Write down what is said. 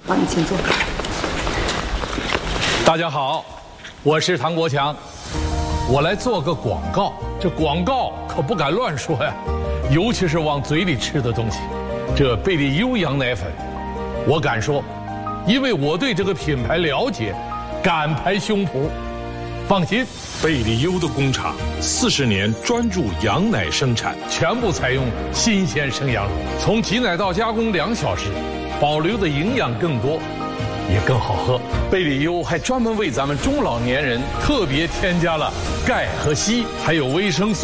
好，你请坐。 大家好，我是唐国强，我来做个广告。这广告可不敢乱说呀，尤其是往嘴里吃的东西。这贝利优羊奶粉，我敢说，因为我对这个品牌了解，敢拍胸脯。放心， 贝利优的工厂40年专注羊奶生产， 全部采用新鲜生羊乳，从挤奶到加工2小时，保留的营养更多，也更好喝。贝利优还专门为咱们中老年人特别添加了钙和硒，还有维生素。